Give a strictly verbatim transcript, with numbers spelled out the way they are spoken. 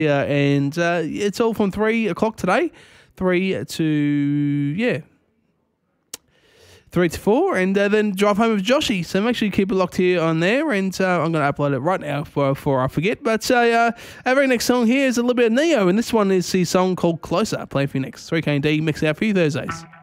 Yeah, and uh, it's all from three o'clock today, three to yeah, three to four, and uh, then drive home with Joshy. So make sure you keep it locked here on there, and uh, I'm going to upload it right now before, before I forget. But uh, uh, our very next song here is a little bit of Neo, and this one is the song called Closer. Playing for you next. three K and D mixing out for you Thursdays.